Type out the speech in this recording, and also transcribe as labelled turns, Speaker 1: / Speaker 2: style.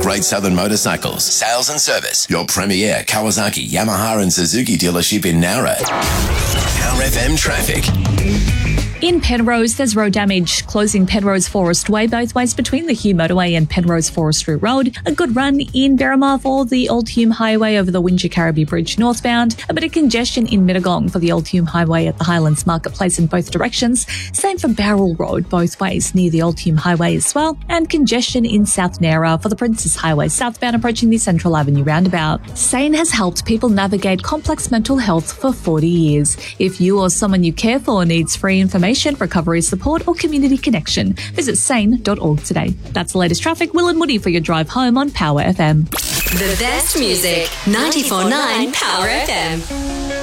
Speaker 1: Great Southern Motorcycles, Sales and Service, your premier Kawasaki, Yamaha and Suzuki dealership in Nowra. Power FM traffic.
Speaker 2: In Penrose, there's road damage closing Penrose Forest Way both ways between the Hume Motorway and Penrose Forestry Road. A good run in Berrimah for the Old Hume Highway over the Windsor-Carriby Bridge northbound. A bit of congestion in Mittagong for the Old Hume Highway at the Highlands Marketplace in both directions. Same for Barrel Road both ways near the Old Hume Highway as well. And congestion in South Nara for the Princess Highway southbound approaching the Central Avenue roundabout. SANE has helped people navigate complex mental health for 40 years. If you or someone you care for needs free information, recovery support or community connection, visit sane.org today. That's the latest traffic. Will and Woody for your drive home on Power FM.
Speaker 3: The best music, 94.9 Power FM.